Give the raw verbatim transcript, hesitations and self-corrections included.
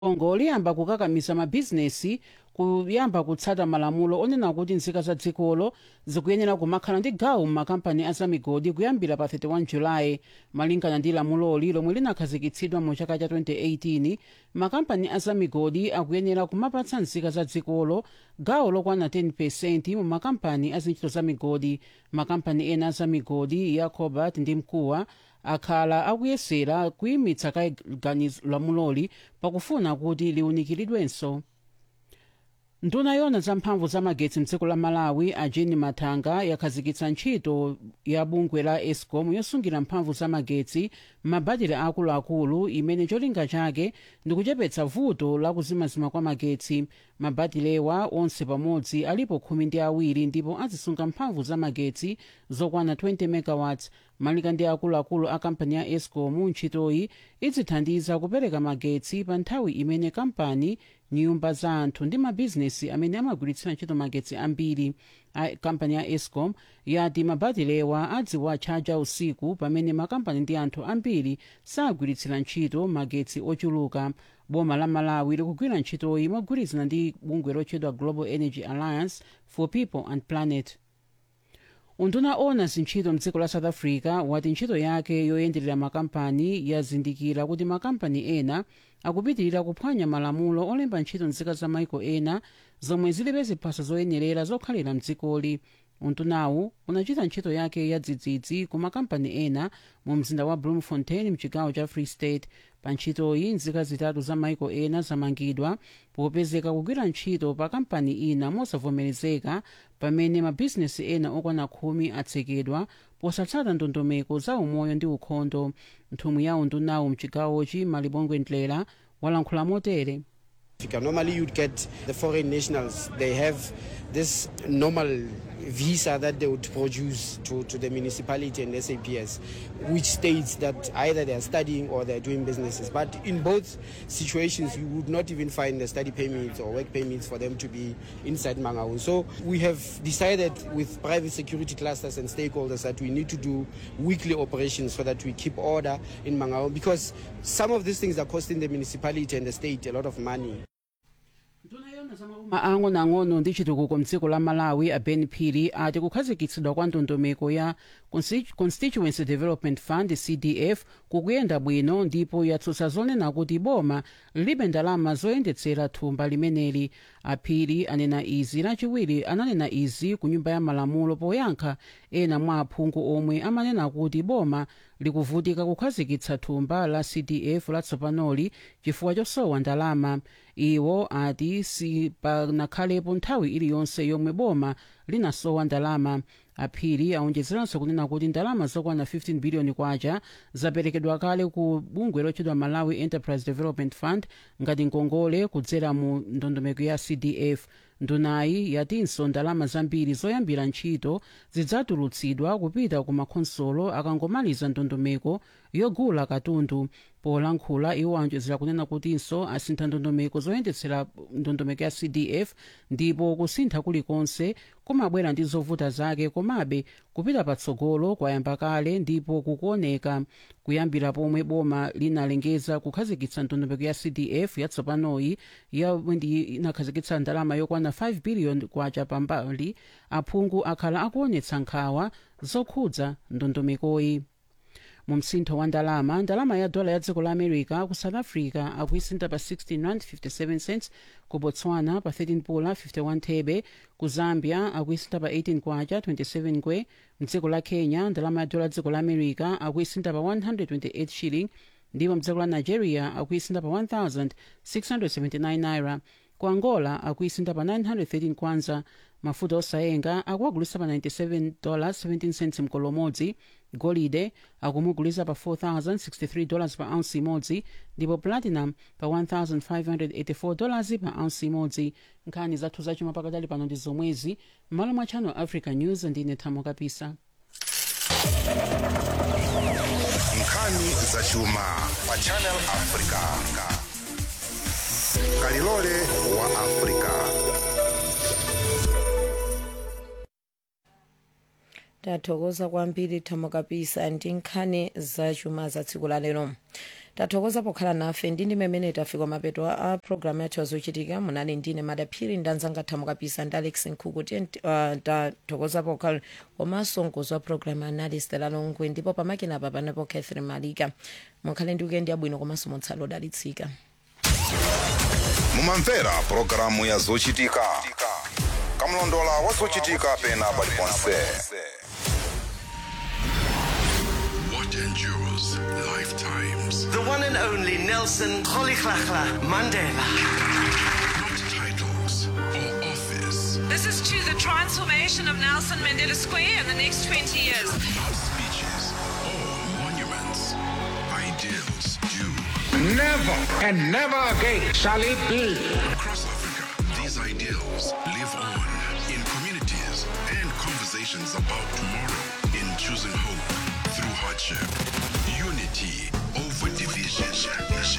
Congo liyamba kukakamiza mabhizinesi kuyamba kutsata malamulo onena kuti nzika za dzikolo zikuyenera kumakhala ndi gawo m'makampani azamigodi kuyambira pa thirty-one julayi malingana ndi lamuloli lomwe linakhazikitsidwa mu chaka cha twenty eighteen. makampani azamigodi akuyenera kumapatsa nzika za dzikolo gawo lokwana ten percent mu makampani azintchito zamigodi. makampani ena azamigodi ya cobalt ndi mkuwa akhala akuyesera kuyimitsa kaganizo lamuloli pakufuna kuti liwunikiridwenso. nduna yona za mphamvu za magetsi mdziko la malawi a Jane Matanga yakhazikitsa ntchito ya bungwe la escom yosungira mphamvu za magetsi m'mabadire akuluakulu imene cholinga chake ndi kuchepetsa vuto la kuzimazima kwa magetsi. mabadirewa onse pamodzi alipo khumi ndi awiri ndipo azisunga mphamvu za magetsi zokwana twenty megawatts. malingana ndi akuluakulu a kampani ya escom ntchitoyi idzithandiza kupereka magetsi pa nthawi imene kampani nyumba za anthu ndi mabhizinesi amene amagwiritsira ntchito magetsi ambiri. kampani ya escom yati mabadirewa adziwatchaja usiku pamene makampani ndi anthu ambiri sagwiritsira ntchito magetsi ochuluka. boma la malawi likugwira ntchitoyi mogwirizana ndi bungwe lotchedwa global energy alliance for people and planet. unduna ona zintchito mdziko la south africa wati ntchito yake yoyenderera makampani yazindikira kuti makampani ena akupitirira kuphwanya malamulo olemba ntchito nzika za maiko ena zomwe zilibe ziphaso zoyenerera zokhalira mdzikoli. undunawu unachita ntchito yake ya dzidzidzi ku makampani ena mu mzinda wa bloemfontein mchigawo cha free state. pa ntchitoyi nzika zitatu za maiko ena zamangidwa popezeka kugwira ntchito pa kampani ina mosavomerezeka pamene mabhizinesi ena okwana khumi atsekedwa posatsata ndondomeko za umoyo ndi ukhondo. nthumwi ya undunawu mchigawochi Malibongwe Ndlela walankhula motere. Normally you'd get the foreign nationals, they have this normal visa that they would produce to, to the municipality and S A P S, which states that either they are studying or they are doing businesses. But in both situations, you would not even find the study permits or work permits for them to be inside Mangaung. So we have decided with private security clusters and stakeholders that we need to do weekly operations so that we keep order in Mangaung, because some of these things are costing the municipality and the state a lot of money. maang'onoang'ono ndi chitukuko mdziko la malawi a Ben Phiri ati kukhazikitsidwa kwa ndondomeko ya constituency development fund C D F kukuyenda bwino ndipo yatsutsa zonena kuti boma lilibe ndalama zoyendetsera thumba limeneli. Phiri anena izi lachiwiri ananena izi ku nyumba ya malamulo poyankha ena mwa aphungu omwe amanena kuti boma likuvutika kukhazikitsa thumba la C D F latsopanoli chifukwa chosowa ndalama. iwo ati sipanakhalepo nthawi iliyonse yomwe boma linasowa ndalama. Phiri aonjezeranso kunena kuti ndalama zokwana fifteen billion kwacha zaperekedwa kale ku bungwe lotchedwa Malawi Enterprise Development Fund ngati ngongole kudzera mu ndondomeko ya C D F. ndunayi yatinso ndalama zambiri zoyambira ntchito zidzatulutsidwa kupita ku makhonsolo akangomaliza ndondomeko yogula katundu. polankhula iwo aonjezera kunena kutinso asintha ndondomeko zoyendetsera ndondomeko ya C D F ndipo kusintha kulikonse kumabwera ndi zovuta zake, komabe kupita patsogolo kwayamba kale ndipo kukuoneka. kuyambira pomwe boma linalengeza kukhazikitsa ndondomeko ya C D F yatsopanoyi yomwe inakhazikitsa ndalama yokwana five billion kwacha pambali, aphungu akhala akuonetsa nkhawa zokhudza ndondomekoyi. mu msintho wa ndalama, ndalama ya dola ya dziko la America ku South Africa akuisintha pa sixteen rand fifty-seven cents, ku Botswana pa thirteen pula fifty-one thebe, ku Zambia akuisintha pa eighteen kwacha twenty-seven ngwe. mdziko la Kenya ndalama ya dola ya dziko la America akuisintha pa one hundred twenty-eight shilling, ndipo mdziko la Nigeria akuisintha pa one thousand six hundred seventy-nine naira. ku Angola akuisintha pa nine hundred thirteen kwanza. mafuta osayenga akuwagulisa pa ninety-seven dollars seventeen cents mkolo umodzi. golide akumugulisa pa four thousand sixty-three dollars pa ounce imodzi, ndipo platinum pa one thousand five hundred eighty-four dollars pa ounce imodzi. nkhani zathu zachuma pakadali pano ndi zomwezi. m'malo mwa Channel Africa News ndine Thamo Kapisa. nkhani zachuma pa Channel Africa. kalilole wa Africa. tathokoza kwambiri Thamo Kapisa ndi nkhani zachuma za tsiku la lero. tathokoza pokhala nafe ndi ndimemene tafika mapeto a programu yathu azochitika. Munali ndine madaphiri ndanzanga thamukapisa ndi Alex Nkhuku. Tiye uh, tathokoza pokhala komanso mkonzi wa programu anali Stella Longwe, ndipo pamakina apa panapo Catherine Malika. Mukhale ndi wikendi yabwino komanso mutsalo odalitsika. mumamvera programu ya zochitika kamlondola wa zochitika pena paliponse. What endures lifetimes? The one and only Nelson Rolihlahla Mandela. Not titles or office. This is to the transformation of Nelson Mandela Square in the next twenty years. Not speeches or monuments. Ideals do. Never and never again shall it be. Across Africa, these ideals live on in communities and conversations about tomorrow, in choosing hope through hardship, unity over division.